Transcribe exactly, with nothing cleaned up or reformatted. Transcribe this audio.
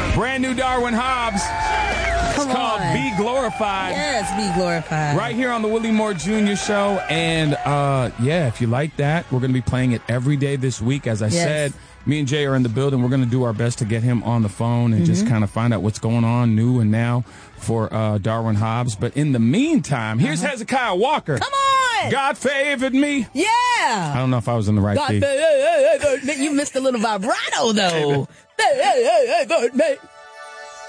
Brand new Darwin Hobbs. Come It's called on. Be Glorified. Yes, be glorified. Right here on the Willie Moore Junior Show. And, uh, yeah, if you like that, we're going to be playing it every day this week. As I Yes. said, me and Jay are in the building. We're going to do our best to get him on the phone and mm-hmm. just kind of find out what's going on new and now for uh, Darwin Hobbs. But in the meantime, here's uh-huh. Hezekiah Walker. Come on! God favored me. Yeah! I don't know if I was in the right God key. favored me. You missed a little vibrato, though. Favored me.